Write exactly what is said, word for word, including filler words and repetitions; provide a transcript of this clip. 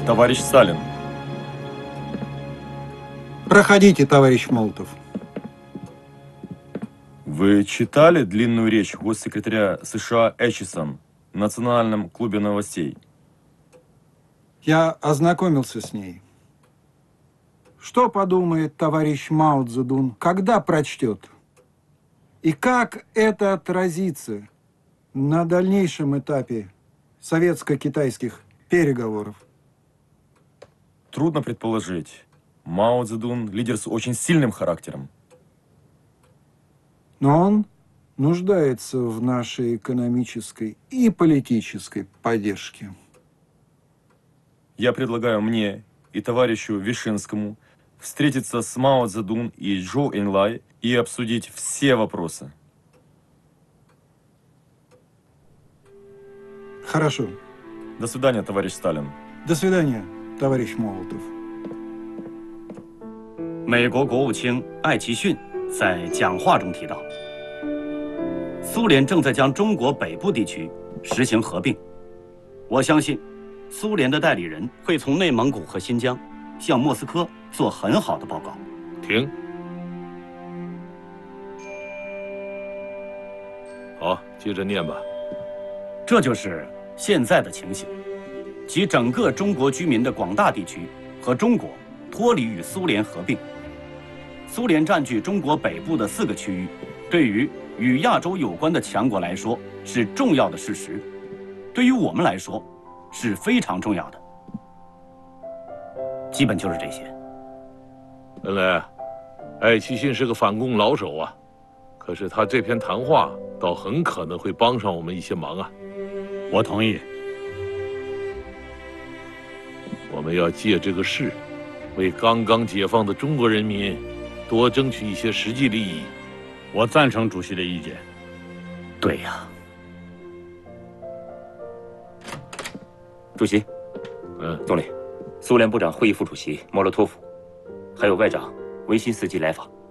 Товарищ Сталин. Проходите, товарищ Молотов. Вы читали длинную речь госсекретаря США Эчисон в Национальном клубе новостей? Я ознакомился с ней. Что подумает товарищ Мао Цзэдун, когда прочтет? И как это отразится на дальнейшем этапе советско-китайских переговоров? Трудно предположить. Мао Цзэдун – лидер с очень сильным характером. Но он нуждается в нашей экономической и политической поддержке. Я предлагаю мне и товарищу Вишинскому встретиться с Мао Цзэдун и Чжоу Энлай и обсудить все вопросы. Хорошо. До свидания, товарищ Сталин. До свидания, товарищ Молотов. 美国国务卿艾奇逊在讲话中提到，苏联正在将中国北部地区实行合并。我相信，苏联的代理人会从内蒙古和新疆向莫斯科做很好的报告。 停。好，接着念吧。 这就是现在的情形，即整个中国居民的广大地区和中国脱离与苏联合并。苏联占据中国北部的四个区域，对于与亚洲有关的强国来说是重要的事实，对于我们来说是非常重要的。基本就是这些。 恩来，艾奇逊是个反共老手啊，可是他这篇谈话倒很可能会帮上我们一些忙啊。 我同意。 我们要借这个事，为刚刚解放的中国人民多争取一些实际利益。 我赞成主席的意见。对呀。 主席， 嗯， 总理，苏联部长会议副主席莫洛托夫，还有外长维辛斯基来访。